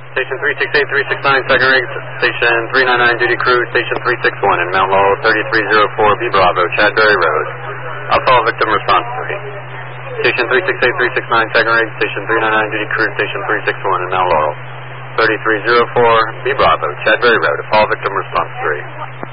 Station 368, 369, second rig, Station 399, duty crew, Station 361 in Mount Laurel, 3304, B Bravo, Chadbury Road. Alpha victim response 3. Station 368, 369, second rig, Station 399, duty crew, Station 361 in Mount Laurel, 3304, B Bravo, Chadbury Road. Alpha victim response 3.